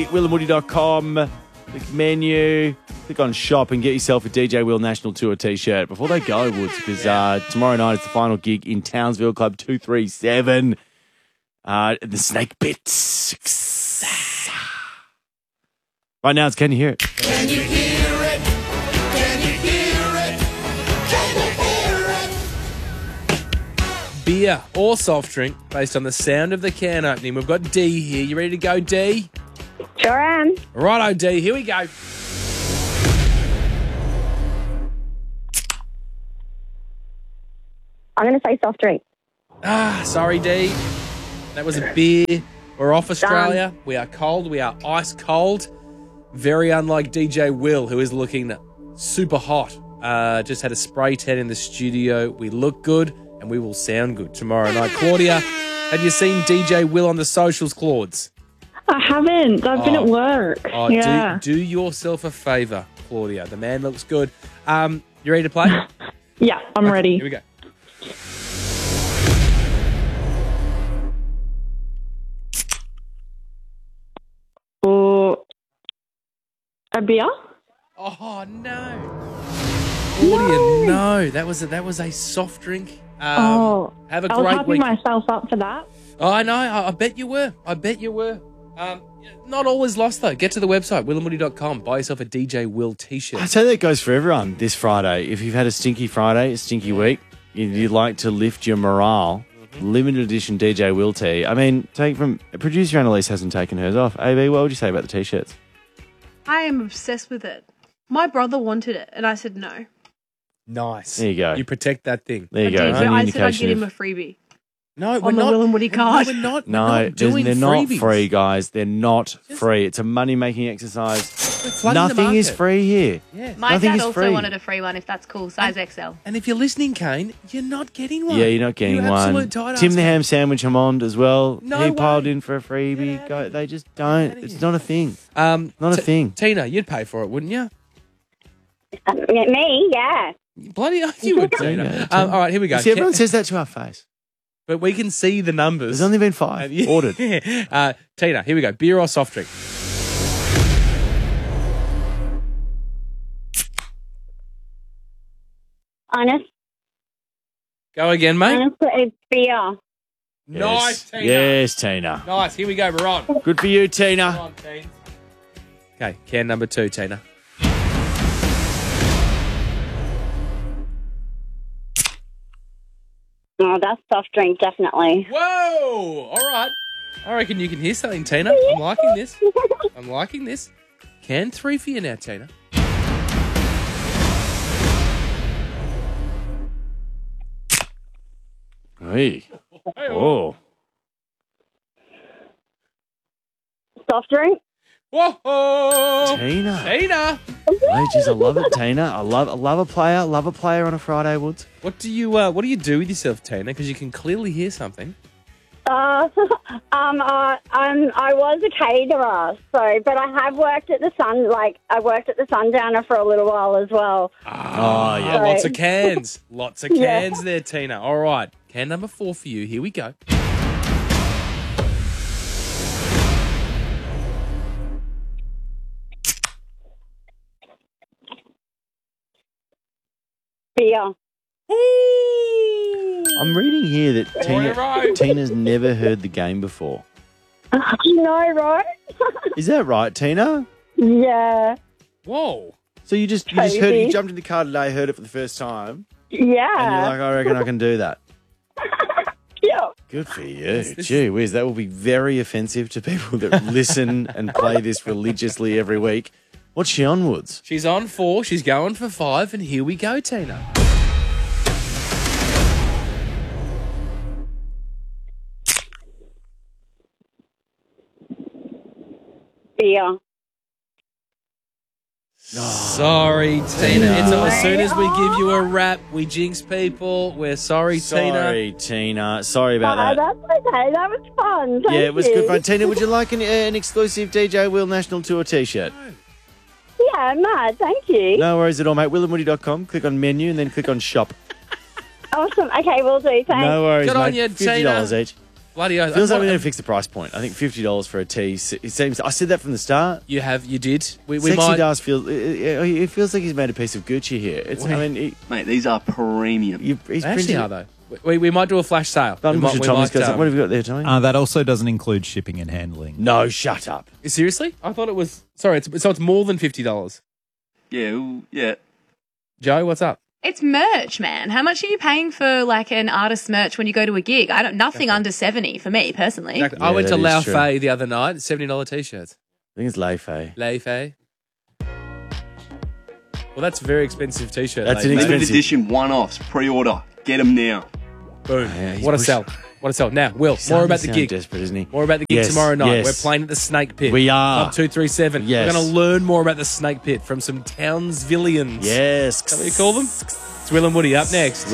WillAndWoody.com. Click menu, click on shop and get yourself a DJ Will National Tour t-shirt before they go, Woods, because tomorrow night is the final gig in Townsville Club 237. The Snake Bits. Right now it's Can You Hear It? Can you hear it? Can you hear it? Can you hear it? Beer or soft drink based on the sound of the can opening. We've got D here. You ready to go, D? Sure am. Righto, D. Here we go. I'm going to say soft drink. Sorry, D. That was a beer. We're off Australia. We are cold. We are ice cold. Very unlike DJ Will, who is looking super hot. Just had a spray tan in the studio. We look good and we will sound good tomorrow night. Claudia, have you seen DJ Will on the socials, Claudes? I haven't. I've been at work. Yeah. Do yourself a favour, Claudia. The man looks good. You ready to play? Yeah, I'm ready. Here we go. Or a beer? Oh, no. Claudia, no. That was a soft drink. Have a I was great hyping week. myself up for that. Oh, I know. I bet you were. Not all is lost, though. Get to the website, willandwoody.com. Buy yourself a DJ Will t-shirt. I'd say that goes for everyone this Friday. If you've had a stinky Friday, a stinky week, you'd like to lift your morale, limited edition DJ Will tee. I mean, take from producer Annalise hasn't taken hers off. AB, what would you say about the t-shirts? I am obsessed with it. My brother wanted it, and I said no. Nice. There you go. You protect that thing. There you I go. did. Only I said I'd indication get him a of- freebie. No, we're On the not. Will and Woody card. We're not. No, we're not doing they're not freebies. free, guys. They're not free. It's a money-making exercise. We're flooding the Nothing is market. free here. Yeah. My Nothing dad is also free. wanted a free one, if that's cool. Size XL. And if you're listening, Kane, you're not getting one. Yeah, you're not getting you one. Absolute tight Tim ass. the Ham Sandwich Hammond as well. No he piled way. in for a freebie. Get Go, they just don't. It's not a thing. Not a thing. Tina, you'd pay for it, wouldn't you? Me? Yeah. Bloody oath you would, Tina. Yeah, All right, here we go. See, everyone says that to our face. But we can see the numbers. There's only been 5 ordered. Tina, here we go. Beer or soft drink? Honest. Go again, mate. Honestly, it's beer. Nice, Tina. Yes, Tina. Nice. Here we go. We're on. Good for you, Come Tina. on, teens. Okay, can number 2, Tina. Oh, that's soft drink, definitely. Whoa! All right. I reckon you can hear something, Tina. I'm liking this. I'm liking this. Can 3 for you now, Tina. Hey. Oh. Soft drink? Whoa! Tina. Tina! Hey, geez, I love it, Tina. I love a player. Love a player on a Friday, Woods. What do you do with yourself, Tina? Because you can clearly hear something. I was a caterer, but I have worked at the I worked at the Sundowner for a little while as well. Oh, yeah. Sorry. Lots of cans. Lots of Yeah. cans there, Tina. All right. Can number 4 for you. Here we go. Beer. I'm reading here that right. Tina's never heard the game before. No, right? Is that right, Tina? Yeah. Whoa. So you just heard Crazy. you jumped in the car today, heard it for the first time, and Yeah. you're like, I reckon I can do that. Yeah. Good for you. Gee whiz, that will be very offensive to people that listen and play this religiously every week. What's she on, Woods? She's on 4. She's going for 5. And here we go, Tina. Beer. Sorry, Tina. As soon as we give you a rap, we jinx people. We're sorry, Tina. Sorry, Tina. Sorry about that. That's okay. That was fun. Thank Yeah, it was you. good fun. Tina, would you like an exclusive DJ Will National Tour t-shirt? Yeah, mad. Thank you. No worries at all, mate. WillAndWoody.com. Click on menu and then click on shop. Awesome. Okay, we'll do. Thanks. No worries, Good mate. on you, $50 Tina. each. Bloody oath. Feels like we need to fix the price point. I think $50 for a tee. It seems. I said that from the start. You did. We Sexy might. does feel. It feels like he's made a piece of Gucci here. It's. I mean, Mate, these are premium. he's They actually printed. are though. We might do a flash sale. We What might, have you got there, Tommy? That also doesn't include shipping and handling. No, shut up. seriously? I thought it was. Sorry, it's more than $50. Yeah. Joe, what's up? It's merch, man. How much are you paying for like an artist's merch when you go to a gig? Nothing under 70 for me personally. Exactly. Yeah, I went to that Lao is true. Fei the other night. $70 t-shirts. I think it's Leifei. Lao Fei. Well, that's a very expensive t-shirt. That's Lao an Fei. Limited expensive. edition one-offs. Pre-order. Get them now. Boom. Yeah, he's What a pushed- sell. What a sell. Now, Will, He's more starting about to the sound gig. desperate, isn't he? More about the gig Yes, tomorrow night. yes. We're playing at the Snake Pit. We are. Club 237. Yes. We're going to learn more about the Snake Pit from some Townsvillians. Yes. Is that what you call them? It's Will and Woody up next.